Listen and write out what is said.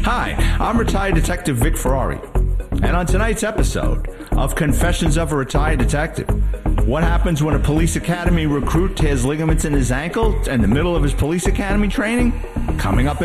Hi, I'm retired Detective Vic Ferrari. And on tonight's episode of Confessions of a Retired Detective, what happens when a police academy recruit tears ligaments in his ankle in the middle of his police academy training? Coming up